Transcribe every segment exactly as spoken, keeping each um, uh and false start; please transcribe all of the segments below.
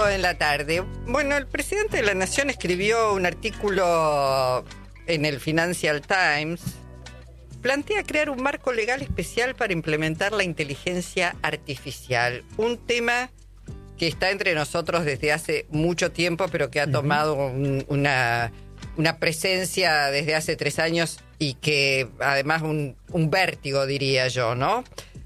Cinco en la tarde. Bueno, el presidente de la Nación escribió un artículo en el Financial Times. Plantea crear un marco legal especial para implementar la inteligencia artificial. Un tema que está entre nosotros desde hace mucho tiempo, pero que ha tomado un, una, una presencia desde hace tres años y que además un, un vértigo, diría yo, ¿no?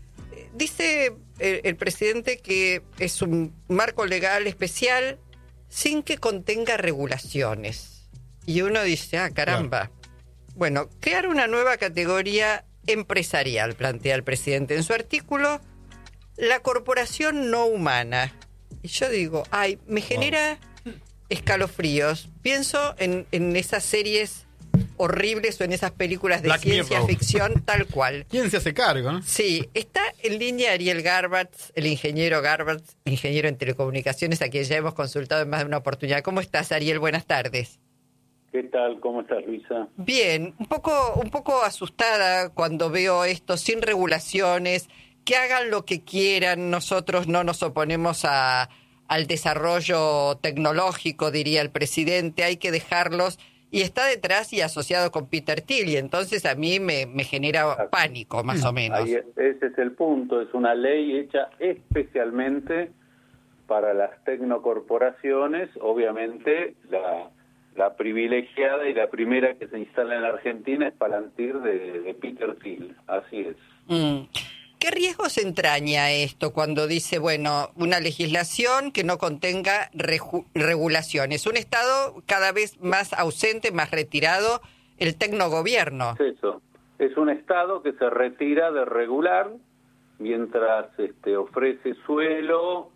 Dice el, el presidente que es un marco legal especial sin que contenga regulaciones. Y uno dice, ah, caramba. Claro. Bueno, crear una nueva categoría empresarial, plantea el presidente en su artículo, la corporación no humana. Y yo digo, ay, me genera wow. escalofríos. Pienso en, en esas series horribles o en esas películas de Black ciencia Mirror. Ficción, tal cual. ¿Quién se hace cargo, no? Sí, está en línea Ariel Garbatz, el ingeniero Garbatz, ingeniero en telecomunicaciones, a quien ya hemos consultado en más de una oportunidad. ¿Cómo estás, Ariel? Buenas tardes. ¿Qué tal? ¿Cómo estás, Luisa? Bien, un poco, un poco asustada cuando veo esto, sin regulaciones, que hagan lo que quieran, nosotros no nos oponemos a, al desarrollo tecnológico, diría el presidente, hay que dejarlos, y está detrás y asociado con Peter Thiel, y entonces a mí me, me genera pánico, más o menos. Ahí, ese es el punto, es una ley hecha especialmente para las tecnocorporaciones, obviamente la... La privilegiada y la primera que se instala en la Argentina es Palantir de, de Peter Thiel, así es. Mm. ¿Qué riesgos entraña esto cuando dice, bueno, una legislación que no contenga reju- regulaciones? Un Estado cada vez más ausente, más retirado, el tecnogobierno. Es eso, es un Estado que se retira de regular mientras este, ofrece suelo,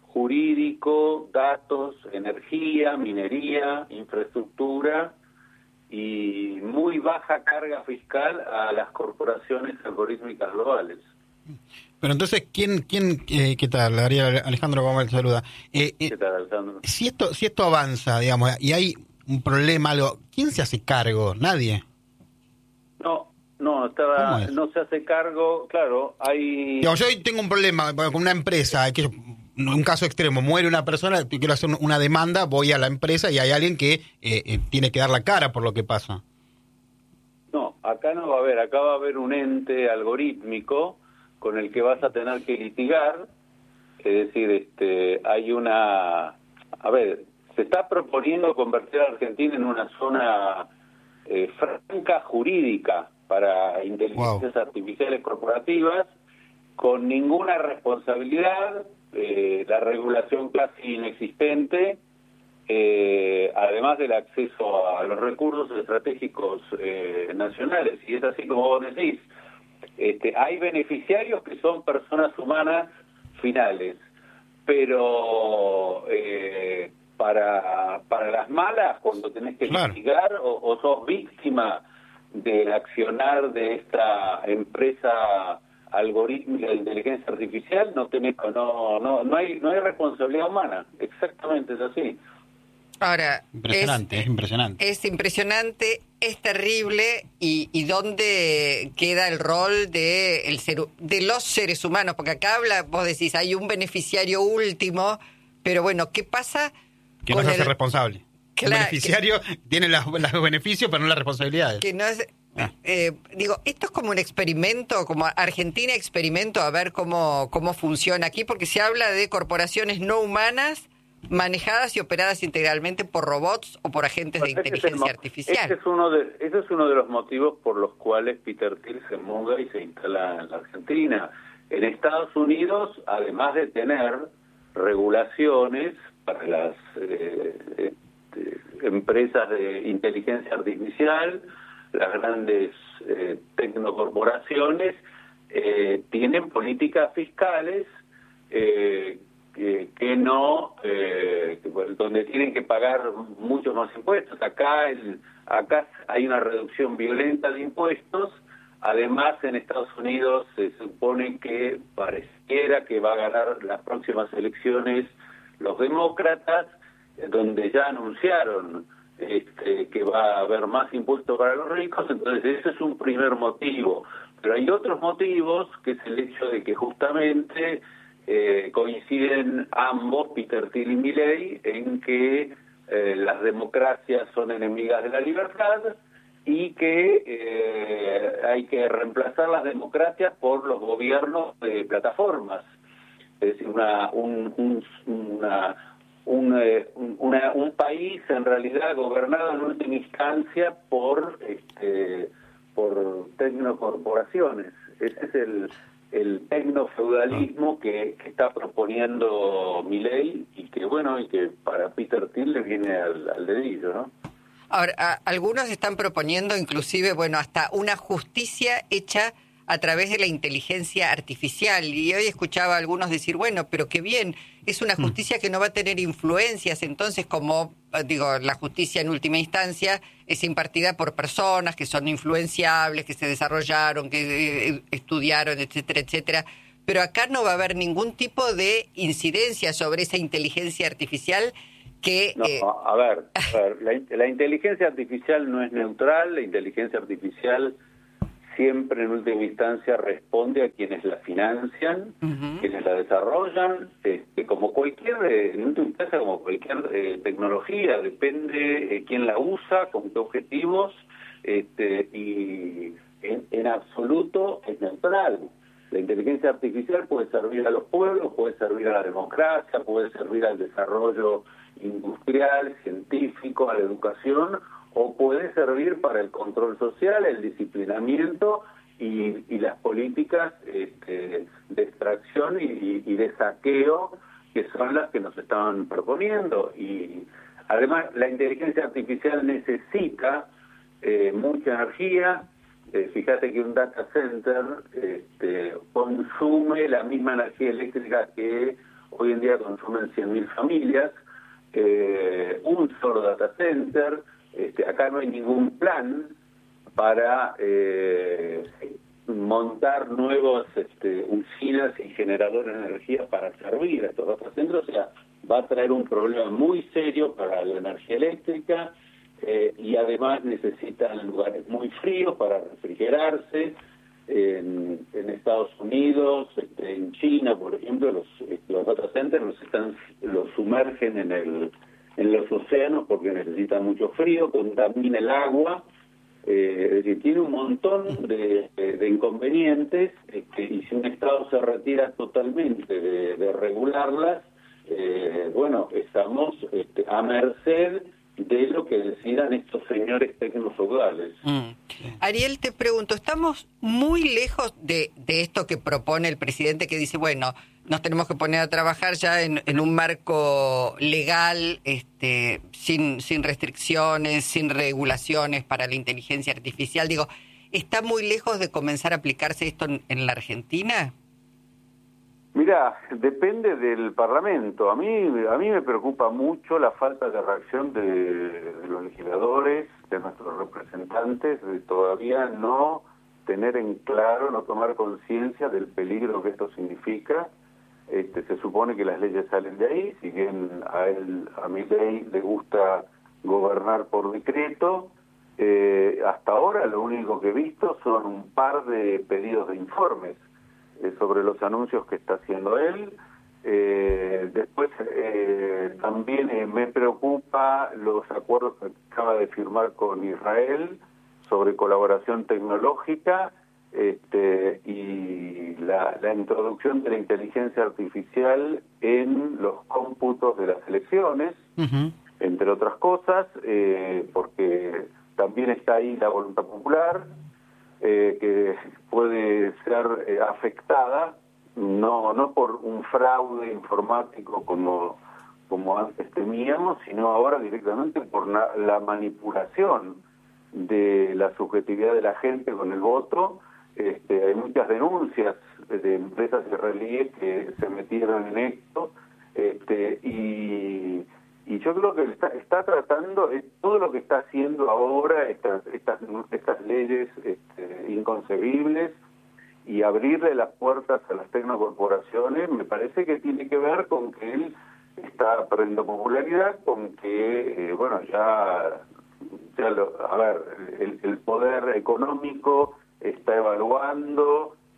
jurídico, datos, energía, minería, infraestructura y muy baja carga fiscal a las corporaciones algorítmicas globales. Pero entonces, ¿quién, quién, eh, qué tal? Ariel, Alejandro Gómez, saluda. Eh, eh, ¿Qué tal, Alejandro? Si esto, si esto avanza, digamos, y hay un problema, algo, ¿quién se hace cargo? ¿Nadie? No, no, estaba, no se hace cargo, claro, hay... Digamos, yo hoy tengo un problema con una empresa, que un caso extremo, muere una persona, quiero hacer una demanda, voy a la empresa y hay alguien que eh, eh, tiene que dar la cara por lo que pasa. No, acá no va a haber, acá va a haber un ente algorítmico con el que vas a tener que litigar, es decir, este, hay una, a ver, se está proponiendo convertir a Argentina en una zona eh, franca jurídica para inteligencias wow. artificiales corporativas, con ninguna responsabilidad, eh, la regulación casi inexistente, eh, además del acceso a los recursos estratégicos eh, nacionales. Y es así como vos decís, este, hay beneficiarios que son personas humanas finales, pero eh, para, para las malas, cuando tenés que claro. litigar o, o sos víctima del accionar de esta empresa algorítmica de inteligencia artificial, no tenés, no no no hay no hay responsabilidad humana. Exactamente, es así. Ahora, impresionante, es, es impresionante. Es impresionante, es terrible, y, y dónde queda el rol de el ser, de los seres humanos, porque acá habla, vos decís, hay un beneficiario último, pero bueno, ¿qué pasa? Que no se hace responsable. Claro, el beneficiario que, tiene los, los beneficios, pero no las responsabilidades. Que no es, ah. eh, digo, esto es como un experimento, como Argentina experimento, a ver cómo, cómo funciona aquí, porque se habla de corporaciones no humanas manejadas y operadas integralmente por robots o por agentes pues de inteligencia es artificial. Ese es, uno de, ese es uno de los motivos por los cuales Peter Thiel se muda y se instala en la Argentina. En Estados Unidos, además de tener regulaciones para las eh, eh, empresas de inteligencia artificial, las grandes eh, tecnocorporaciones, eh, tienen políticas fiscales eh, que, que no, eh, que, donde tienen que pagar muchos más impuestos. Acá, el, acá hay una reducción violenta de impuestos. Además, en Estados Unidos se supone que pareciera que va a ganar las próximas elecciones los demócratas, donde ya anunciaron este, que va a haber más impuestos para los ricos. Entonces ese es un primer motivo. Pero hay otros motivos, que es el hecho de que justamente eh, coinciden ambos, Peter Thiel y Milei, en que eh, las democracias son enemigas de la libertad y que eh, hay que reemplazar las democracias por los gobiernos de plataformas. Es decir, una, un, un, una, un, eh, una, un país en realidad gobernado en última instancia por, este, por tecnocorporaciones. Ese es el, el tecnofeudalismo que, que está proponiendo Milei y que, bueno, y que para Peter Thiel le viene al, al dedillo, ¿no? Ahora, a, algunos están proponiendo inclusive, bueno, hasta una justicia hecha a través de la inteligencia artificial. Y hoy escuchaba a algunos decir, bueno, pero qué bien, es una justicia que no va a tener influencias, entonces como, digo, la justicia en última instancia es impartida por personas que son influenciables, que se desarrollaron, que eh, estudiaron, etcétera, etcétera. Pero acá no va a haber ningún tipo de incidencia sobre esa inteligencia artificial que... No, eh... a ver, a ver la, la inteligencia artificial no es neutral, la inteligencia artificial siempre en última instancia responde a quienes la financian, uh-huh. quienes la desarrollan, este, como cualquier, eh, en última instancia como cualquier eh, tecnología, depende eh, quién la usa, con qué objetivos, este, y en, en absoluto es neutral. La inteligencia artificial puede servir a los pueblos, puede servir a la democracia, puede servir al desarrollo industrial, científico, a la educación, o puede servir para el control social, el disciplinamiento y, y las políticas este, de extracción y, y de saqueo, que son las que nos estaban proponiendo. Y además la inteligencia artificial necesita eh, mucha energía. Eh, fíjate que un data center este, consume la misma energía eléctrica que hoy en día consumen cien mil familias. Eh, un solo data center, este, acá no hay ningún plan para eh, montar nuevos este, usinas y generadores de energía para servir a estos data centers. O sea, va a traer un problema muy serio para la energía eléctrica. Eh, y además necesitan lugares muy fríos para refrigerarse. En, en Estados Unidos, este, en China, por ejemplo, los, los data centers los, están, los sumergen en, el, en los océanos porque necesitan mucho frío, contamina el agua, eh, es decir, tiene un montón de, de, de inconvenientes, este, y si un Estado se retira totalmente de, de regularlas, eh, bueno, estamos este, a merced de lo que decidan estos señores tecnofeudales. Mm. Ariel, te pregunto, ¿estamos muy lejos de, de esto que propone el presidente, que dice, bueno, nos tenemos que poner a trabajar ya en, en un marco legal, este, sin, sin restricciones, sin regulaciones para la inteligencia artificial? Digo, ¿está muy lejos de comenzar a aplicarse esto en, en la Argentina? Mira, depende del Parlamento. A mí a mí me preocupa mucho la falta de reacción de, de los legisladores, de nuestros representantes, de todavía no tener en claro, no tomar conciencia del peligro que esto significa. Este, se supone que las leyes salen de ahí, si bien a él, a Milei le gusta gobernar por decreto. Eh, hasta ahora lo único que he visto son un par de pedidos de informes sobre los anuncios que está haciendo él. Eh, después eh, también eh, me preocupa los acuerdos que acaba de firmar con Israel sobre colaboración tecnológica, este, y la, la introducción de la inteligencia artificial en los cómputos de las elecciones, uh-huh. entre otras cosas, eh, porque también está ahí la voluntad popular, Eh, que puede ser eh, afectada no no por un fraude informático como como antes temíamos, sino ahora directamente por la, la manipulación de la subjetividad de la gente con el voto. Este, hay muchas denuncias de empresas israelíes que se metieron en esto, este, y Y yo creo que está, está tratando, todo lo que está haciendo ahora, estas estas, estas leyes este, inconcebibles, y abrirle las puertas a las tecnocorporaciones, me parece que tiene que ver con que él está perdiendo popularidad, con que, eh, bueno, ya, ya lo, a ver, el, el poder económico está evaluando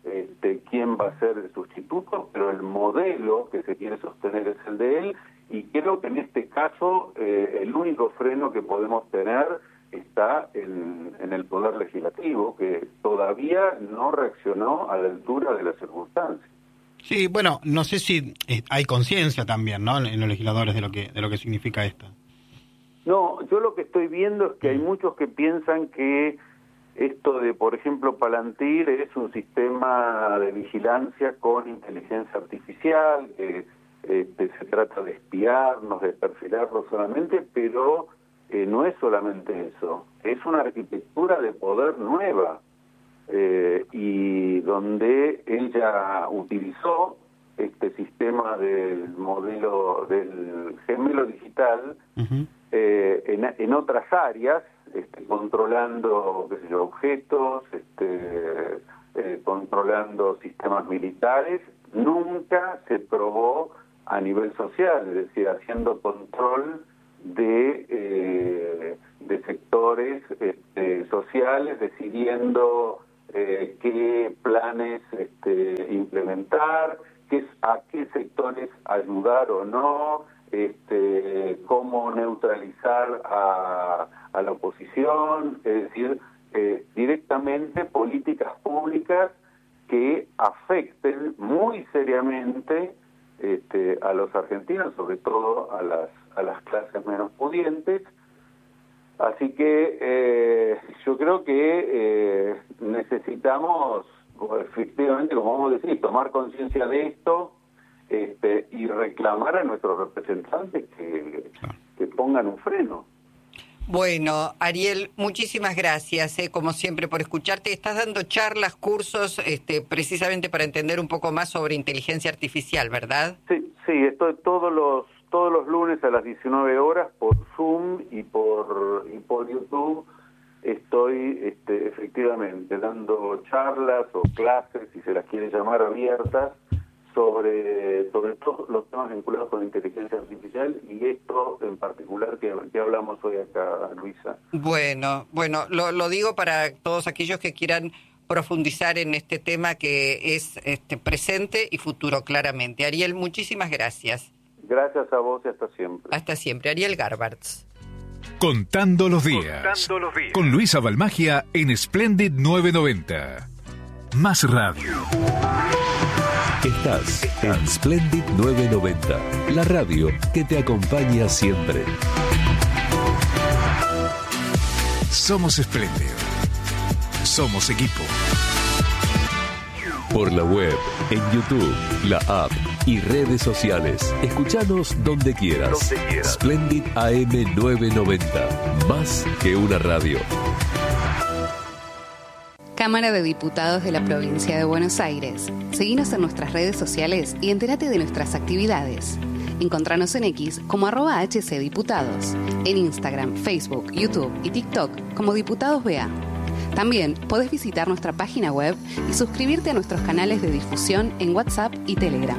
este, quién va a ser el sustituto, pero el modelo que se quiere sostener es el de él, y creo que en este caso eh, el único freno que podemos tener está en, en el Poder Legislativo, que todavía no reaccionó a la altura de las circunstancias. Sí, bueno, no sé si eh, hay conciencia también, ¿no?, en los legisladores de lo que de lo que significa esto. No, yo lo que estoy viendo es que hay muchos que piensan que esto de, por ejemplo, Palantir es un sistema de vigilancia con inteligencia artificial, que este, se trata de espiarnos, de perfilarnos solamente, pero eh, no es solamente eso, es una arquitectura de poder nueva, eh, y donde ella utilizó este sistema del modelo del gemelo digital, uh-huh. eh, en, en otras áreas, este, controlando, qué sé yo, objetos, este, eh, controlando sistemas militares. Nunca se probó a nivel social, es decir, haciendo control de eh, de sectores este, sociales, decidiendo eh, qué planes este, implementar, qué, a qué sectores ayudar o no, este, cómo neutralizar a, a la oposición, es decir, eh, directamente políticas públicas que afecten muy seriamente este, a los argentinos, sobre todo a las a las clases menos pudientes. Así que eh, yo creo que eh, necesitamos, efectivamente, como vamos a decir, tomar conciencia de esto este, y reclamar a nuestros representantes que, que pongan un freno. Bueno, Ariel, muchísimas gracias, eh, como siempre, por escucharte. Estás dando charlas, cursos, este, precisamente para entender un poco más sobre inteligencia artificial, ¿verdad? Sí, sí, estoy todos los todos los lunes a las diecinueve horas por Zoom y por y por YouTube. Estoy este, efectivamente dando charlas o clases, si se las quiere llamar, abiertas, sobre sobre todos los temas vinculados con inteligencia artificial, y esto en particular que, que hablamos hoy acá, Luisa. Bueno, bueno, lo, lo digo para todos aquellos que quieran profundizar en este tema que es este presente y futuro, claramente. Ariel, muchísimas gracias. Gracias a vos y hasta siempre. Hasta siempre. Ariel Garbarts. Contando los días. Contando los días. Con Luisa Balmagia en Splendid novecientos noventa. Más radio. Estás en Splendid novecientos noventa, la radio que te acompaña siempre. Somos Splendid. Somos equipo. Por la web, en YouTube, la app y redes sociales. Escuchanos donde quieras. Donde quieras. Splendid A M novecientos noventa. Más que una radio. Cámara de Diputados de la Provincia de Buenos Aires. Seguinos en nuestras redes sociales y entérate de nuestras actividades. Encontranos en X como arroba hcdiputados, en Instagram, Facebook, YouTube y TikTok como Diputados B A. También podés visitar nuestra página web y suscribirte a nuestros canales de difusión en WhatsApp y Telegram.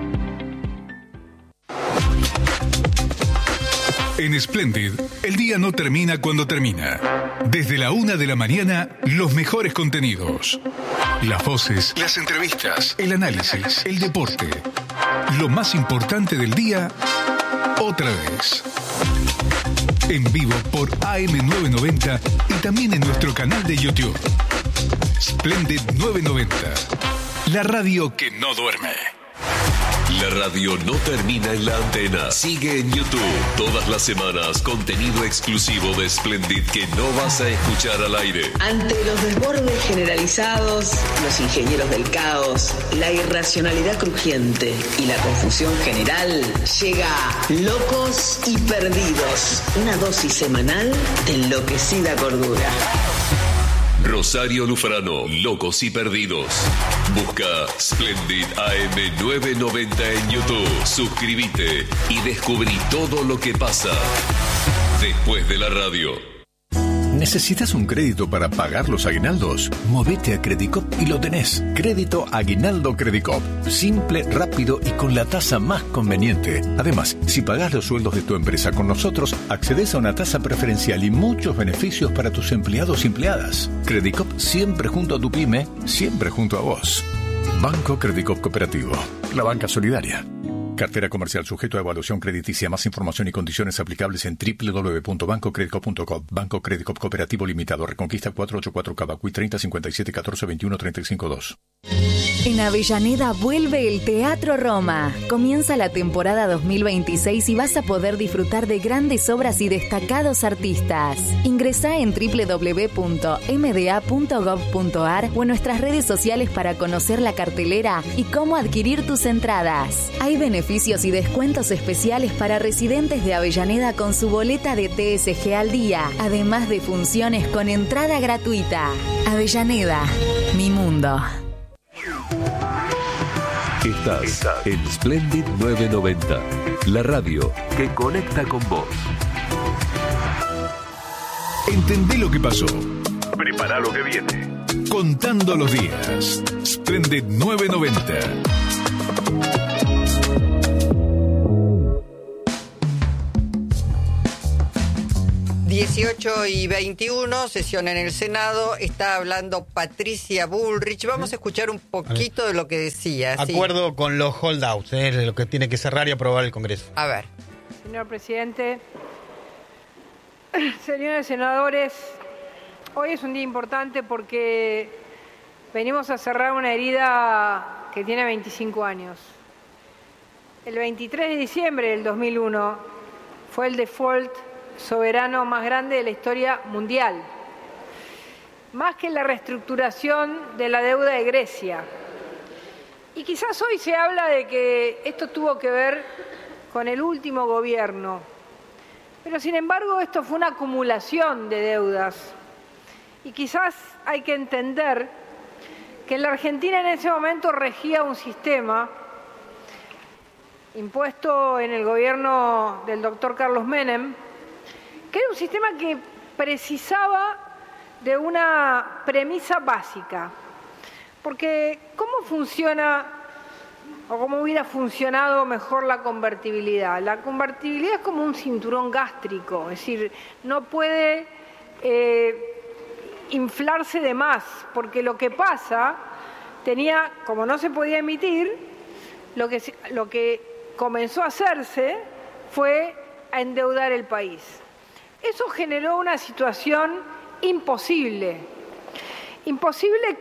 En Splendid, el día no termina cuando termina. Desde la una de la mañana, los mejores contenidos. Las voces, las entrevistas, el análisis, el deporte. Lo más importante del día, otra vez. En vivo por A M novecientos noventa y también en nuestro canal de YouTube. Splendid novecientos noventa. La radio que no duerme. La radio no termina en la antena. Sigue en YouTube. Todas las semanas, contenido exclusivo de Splendid que no vas a escuchar al aire. Ante los desbordes generalizados, los ingenieros del caos, la irracionalidad crujiente y la confusión general, llega Locos y Perdidos. Una dosis semanal de enloquecida cordura. Rosario Lufrano, Locos y Perdidos. Busca Splendid A M novecientos noventa en YouTube. Suscríbete y descubrí todo lo que pasa después de la radio. ¿Necesitas un crédito para pagar los aguinaldos? Movete a Credicop y lo tenés. Crédito Aguinaldo Credicop. Simple, rápido y con la tasa más conveniente. Además, si pagás los sueldos de tu empresa con nosotros, accedes a una tasa preferencial y muchos beneficios para tus empleados y empleadas. Credicop siempre junto a tu pyme, siempre junto a vos. Banco Credicop Cooperativo. La banca solidaria. Cartera comercial sujeto a evaluación crediticia. Más información y condiciones aplicables en doble u doble u doble u punto banco credicop punto com. Banco Credicop Cooperativo Limitado. Reconquista cuatrocientos ochenta y cuatro Cavacuy treinta cincuenta y siete catorce veintiuno treinta y cinco dos. En Avellaneda vuelve el Teatro Roma. Comienza la temporada dos mil veintiséis y vas a poder disfrutar de grandes obras y destacados artistas. Ingresá en doble u doble u doble u punto m d a punto gov punto a r o en nuestras redes sociales para conocer la cartelera y cómo adquirir tus entradas. Hay beneficios y descuentos especiales para residentes de Avellaneda con su boleta de T S G al día, además de funciones con entrada gratuita. Avellaneda, mi mundo. Estás en Splendid novecientos noventa, la radio que conecta con vos. Entendé lo que pasó. Prepara lo que viene. Contando los días. Splendid novecientos noventa. dieciocho y veintiuno, sesión en el Senado, está hablando Patricia Bullrich. Vamos a escuchar un poquito de lo que decía. Acuerdo sí. con los holdouts, ¿eh? Lo que tiene que cerrar y aprobar el Congreso. A ver. Señor presidente, señores senadores, hoy es un día importante porque venimos a cerrar una herida que tiene veinticinco años. El veintitrés de diciembre del dos mil uno fue el default soberano más grande de la historia mundial, más que la reestructuración de la deuda de Grecia. Y quizás hoy se habla de que esto tuvo que ver con el último gobierno, pero sin embargo esto fue una acumulación de deudas. Y quizás hay que entender que en la Argentina en ese momento regía un sistema impuesto en el gobierno del doctor Carlos Menem, que era un sistema que precisaba de una premisa básica. Porque ¿cómo funciona o cómo hubiera funcionado mejor la convertibilidad? La convertibilidad es como un cinturón gástrico, es decir, no puede eh, inflarse de más, porque lo que pasa, tenía, como no se podía emitir, lo que, lo que comenzó a hacerse fue a endeudar el país. Eso generó una situación imposible, imposible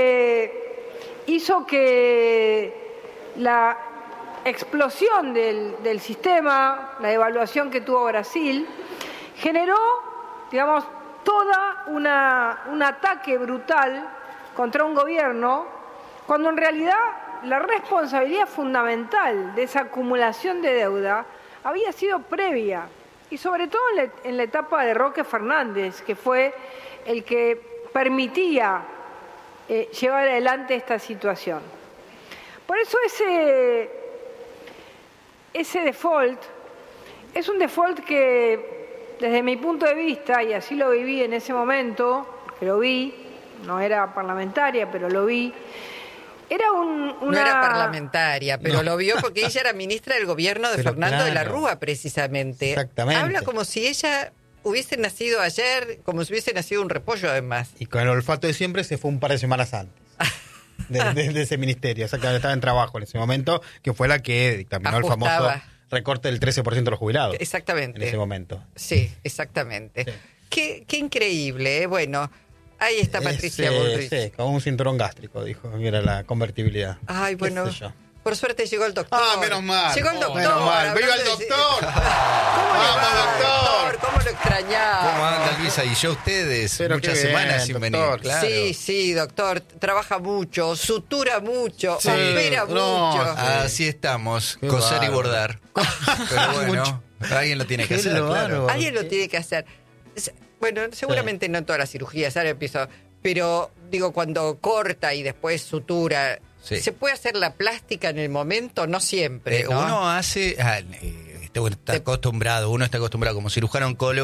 que hizo que la explosión del, del sistema, la devaluación que tuvo Brasil, generó, digamos, toda una, un ataque brutal contra un gobierno, cuando en realidad la responsabilidad fundamental de esa acumulación de deuda había sido previa. Y sobre todo en la, en la etapa de Roque Fernández, que fue el que permitía eh, llevar adelante esta situación. Por eso ese, ese default es un default que, desde mi punto de vista, y así lo viví en ese momento, que lo vi, no era parlamentaria, pero lo vi, era un, una... No era parlamentaria, pero No. lo vio porque ella era ministra del gobierno de Pero Fernando claro. de la Rúa, precisamente. Exactamente. Habla como si ella hubiese nacido ayer, como si hubiese nacido un repollo, además. Y con el olfato de siempre se fue un par de semanas antes de, de- de ese ministerio. O sea, que estaba en trabajo en ese momento, que fue la que dictaminó el Ajustaba. famoso recorte del trece por ciento de los jubilados. Exactamente. En ese momento. Sí, exactamente. Sí. Qué, qué increíble, ¿eh? Bueno, ahí está Patricia Ese- Bullrich. Sí, con un cinturón gástrico, dijo, que era la convertibilidad. Ay, ¿Qué bueno, sé yo? por suerte llegó el doctor. Ah, menos mal. Llegó el Oh, doctor. menos mal. hablando ¡Viva el de- doctor! ¿Cómo le ¡Vamos, va, doctor! ¿Cómo lo extrañaba? ¿Cómo anda Luisa? Y yo ustedes, Pero muchas qué bien, semanas sin venir, doctor. claro. Sí, sí, doctor. Trabaja mucho, sutura mucho, Sí. opera No, mucho. sí. Así estamos, Qué coser y bárbaro. bordar. Pero bueno, alguien lo tiene que Qué hacer, claro. bárbaro. Alguien lo tiene que hacer. Es- Bueno, seguramente no en todas las cirugías, ahora empiezo. Pero, digo, cuando corta y después sutura, Sí. ¿se puede hacer la plástica en el momento? No siempre, Eh, ¿no? Uno hace, ah, eh, este, bueno, está acostumbrado, uno está acostumbrado como cirujano oncólogo,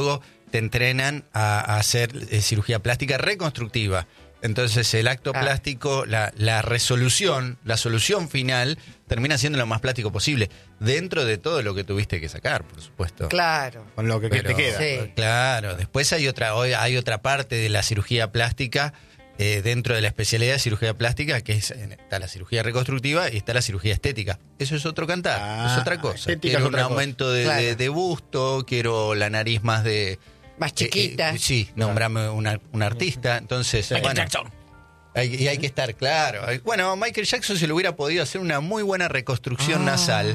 te entrenan a, a hacer eh, cirugía plástica reconstructiva. Entonces el acto ah. plástico, la, la resolución, la solución final, termina siendo lo más plástico posible, dentro de todo lo que tuviste que sacar, por supuesto. Claro. Con lo que, Pero, que te queda. Sí. Claro, después hay otra, hay otra parte de la cirugía plástica, eh, dentro de la especialidad de cirugía plástica, que es, está la cirugía reconstructiva y está la cirugía estética. Eso es otro cantar, Ah, es otra cosa. estética Quiero es un otra cosa. aumento de, Claro. de, de busto, quiero la nariz más de... Más chiquita. Eh, eh, sí, nombrame una, un artista, entonces... Michael bueno, Jackson. hay, y hay que estar claro. Bueno, Michael Jackson se le hubiera podido hacer una muy buena reconstrucción Ah. nasal.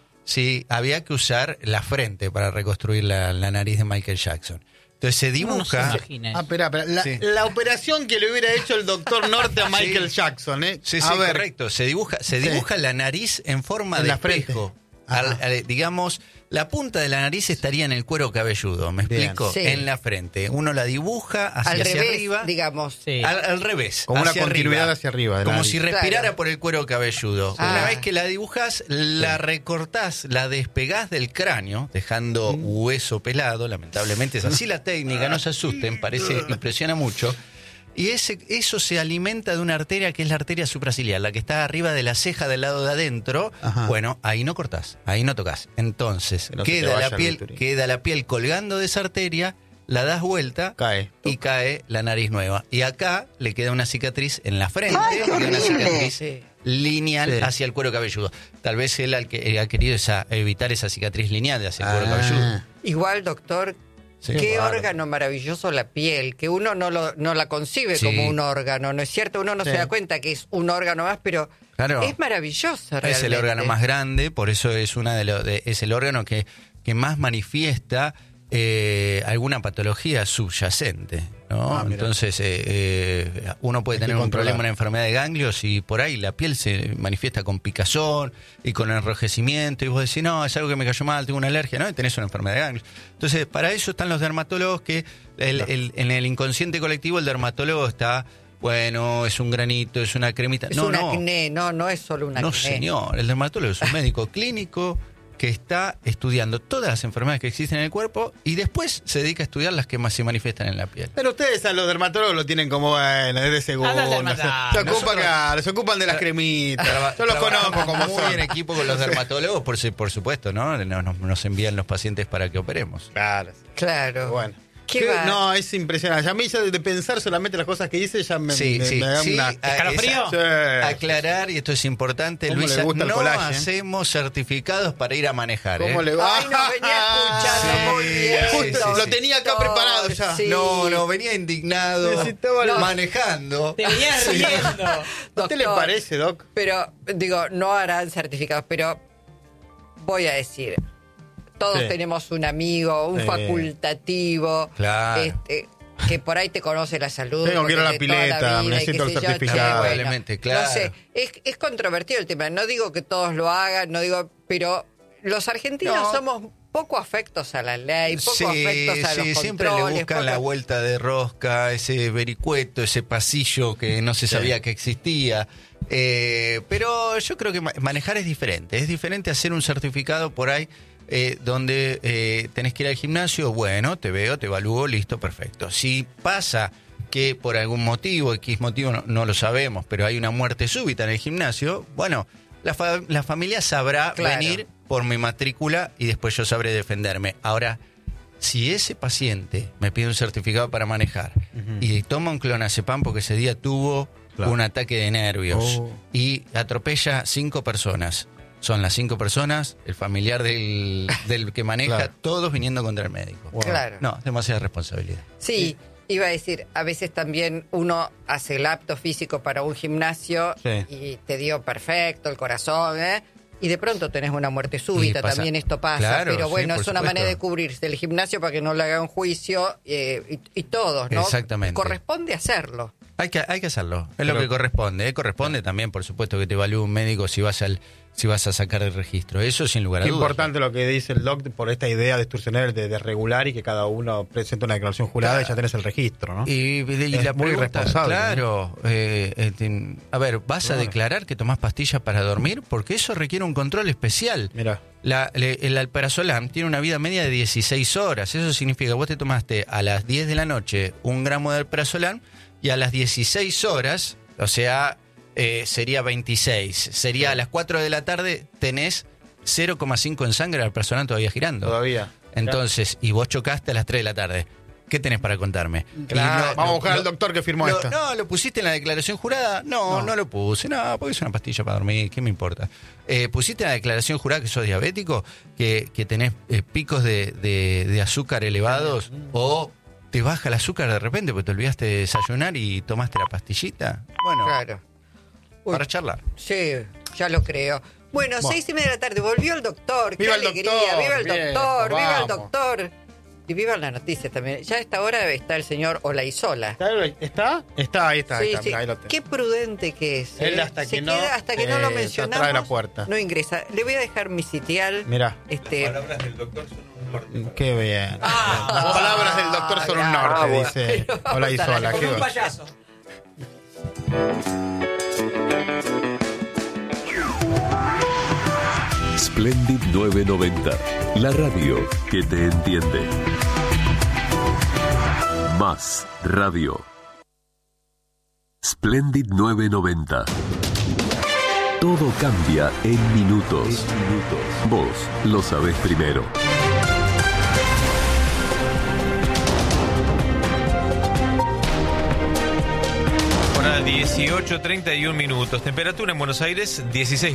Sí, había que usar la frente para reconstruir la, la nariz de Michael Jackson. Entonces se dibuja... Ah, espera, espera. La, Sí. la operación que le hubiera hecho el doctor Norte a Michael Sí. Jackson, ¿eh? Sí, a sí, ver. correcto. Se dibuja, se Sí. dibuja la nariz en forma En de la frente. espejo. Ajá. Al- al- digamos, la punta de la nariz estaría en el cuero cabelludo, ¿me Bien. explico? Sí. En la frente. Uno la dibuja hacia, Al hacia revés, arriba. digamos. Sí. Al, al revés. Como una hacia continuidad arriba. hacia arriba de la Como nariz. si respirara Claro. por el cuero cabelludo. Ah. Una vez que la dibujas, la recortás, la despegás del cráneo, dejando hueso pelado. Lamentablemente es así la técnica, no se asusten, parece, impresiona mucho. Y ese, eso se alimenta de una arteria que es la arteria supraciliar, la que está arriba de la ceja del lado de adentro. Ajá. Bueno, ahí no cortás, ahí no tocas. Entonces, Que no se te queda, vaya la el piel, bisturí. queda la piel colgando de esa arteria, la das vuelta Cae. y cae la nariz nueva. Y acá le queda una cicatriz en la frente, le queda una cicatriz Sí. lineal Sí. hacia el cuero cabelludo. Tal vez él al que- ha querido esa, evitar esa cicatriz lineal hacia el cuero Ah. cabelludo. Igual, doctor, Sí, qué bárbaro. órgano maravilloso la piel, que uno no, lo, no la concibe Sí. como un órgano, ¿no es cierto? Uno no Sí. se da cuenta que es un órgano más, pero Claro. es maravillosa realmente. Es el órgano más grande, por eso es una de los de- es el órgano que, que más manifiesta eh, alguna patología subyacente, ¿no? Ah, mira. Entonces eh, eh, uno puede Hay que tener un controlar. problema, una enfermedad de ganglios y por ahí la piel se manifiesta con picazón y con enrojecimiento y vos decís, no, es algo que me cayó mal, tengo una alergia, ¿no? Y tenés una enfermedad de ganglios. Entonces, para eso están los dermatólogos que el- el- en el inconsciente colectivo el dermatólogo está, bueno, es un granito, es una cremita. Es no, un no. acné, no, no es solo un acné. No, señor. El dermatólogo es un médico clínico que está estudiando todas las enfermedades que existen en el cuerpo y después se dedica a estudiar las que más se manifiestan en la piel. Pero ustedes a los dermatólogos lo tienen como, bueno, es de segunda. Anda al Se, dermatólogo. se ocupan, Nosotros- claro, se ocupan de las cremitas. Traba- Yo los trabajamos conozco como muy son. en equipo con los dermatólogos, por, su- por supuesto, ¿no? Nos, nos- nos envían los pacientes para que operemos. Claro. Claro. Bueno. ¿Qué ¿Qué? va? No, es impresionante. A mí ya de, de pensar solamente las cosas que dice ya me, Sí, me- sí, me da sí. una... a- ¿Escalofrío? esa- Sí. Aclarar, y esto es importante, ¿Cómo le Luisa, gusta el no collage, eh? hacemos certificados para ir a manejar. ¿Cómo ¿eh? le va? Ay, nos venía escuchando Sí, muy bien. sí, Justo sí, lo sí. tenía acá Doctor, preparado ya. sí. No, no, venía indignado, Necesitaba la- manejando. Te venías riendo. ¿A usted le Doctor, parece, Doc? Pero, digo, no harán certificados, pero voy a decir, todos Sí. tenemos un amigo, un Sí. facultativo, Claro. este, que por ahí te conoce la salud. Tengo que ir a la porque de toda pileta, vida y necesito qué el sé yo, certificado. che, bueno, Probablemente, claro. No sé, es, es controvertido el tema. No digo que todos lo hagan, no digo, pero los argentinos No. somos poco afectos a la ley, poco Sí, afectos a sí, los siempre le controles, buscan poco- la vuelta de rosca, ese vericueto, ese pasillo que no se sabía que existía. Eh, pero yo creo que ma- manejar es diferente. Es diferente hacer un certificado por ahí eh, donde eh, tenés que ir al gimnasio. Bueno, te veo, te evalúo, listo, perfecto. Si pasa que por algún motivo, X motivo, no, no lo sabemos, pero hay una muerte súbita en el gimnasio, bueno, la, fa- la familia sabrá Claro. venir por mi matrícula y después yo sabré defenderme. Ahora, si ese paciente me pide un certificado para manejar y toma un clonazepam porque ese día tuvo Claro. un ataque de nervios Oh. y atropella cinco personas, son las cinco personas, el familiar del, del que maneja, Claro. todos viniendo contra el médico. Wow. Claro. No, demasiada responsabilidad. Sí, iba a decir, a veces también uno hace el apto físico para un gimnasio Sí. y te dio perfecto el corazón, ¿eh? Y de pronto tenés una muerte súbita, Y pasa- también esto pasa. Claro, pero sí, bueno, por es una supuesto. manera de cubrirse el gimnasio para que no le haga un juicio eh, y, y todos, ¿no? Exactamente. Corresponde hacerlo. Hay que, hay que hacerlo, es Pero, lo que corresponde. ¿eh? Corresponde también, por supuesto, que te evalúe un médico si vas al si vas a sacar el registro. Eso sin lugar a Qué dudas. importante lo que dice el doc por esta idea de extorsionar, de, de regular y que cada uno presente una declaración jurada y ya tenés el registro, ¿no? Y, y Es la muy pregunta, irresponsable, claro, eh, eh, ten- a ver, ¿vas a Claro. declarar que tomás pastillas para dormir? Porque eso requiere un control especial. Mira. La, le- el alprazolam tiene una vida media de dieciséis horas. Eso significa que vos te tomaste a las diez de la noche un gramo de alprazolam y a las dieciséis horas, o sea, eh, sería veintiséis. Sería a las cuatro de la tarde tenés cero coma cinco en sangre, el alprazolam todavía girando. Todavía. Entonces, y vos chocaste a las tres de la tarde. ¿Qué tenés para contarme? Claro, Y vamos a buscar al doctor que firmó lo- esto. No, ¿lo pusiste en la declaración jurada? No, no, No. lo puse. No, porque es una pastilla para dormir, ¿qué me importa? Eh, ¿Pusiste en la declaración jurada que sos diabético? ¿Que, que tenés eh, picos de, de- de azúcar elevados? ¿O te baja el azúcar de repente porque te olvidaste de desayunar y tomaste la pastillita? Bueno, Claro. Uy, para charlar. Sí, ya lo creo. Bueno, Bueno. seis y media de la tarde, volvió el doctor. ¡Qué ¡Viva el alegría! doctor! ¡Viva el Bien, doctor! ¡Viva el vamos. doctor! Y viva las noticias también. Ya a esta hora está el señor Olaizola. ¿Está? Está, ahí está. Ahí Sí, está, sí. mirá, ahí lo tenés. Qué prudente que es. Él ¿eh? hasta Se que no, queda hasta que no eh, lo está mencionamos. atrás de la puerta. No ingresa. Le voy a dejar mi sitial. Mirá. Este, Qué bien. Ah, Las palabras del doctor son un bravo. norte, dice. Pero- Hola, Isola. Como Qué un bueno. payaso. Splendid novecientos noventa, la radio que te entiende. Más radio. Splendid novecientos noventa. Todo cambia en minutos. Vos lo sabés primero. Hora dieciocho treinta y un minutos. Temperatura en Buenos Aires, dieciséis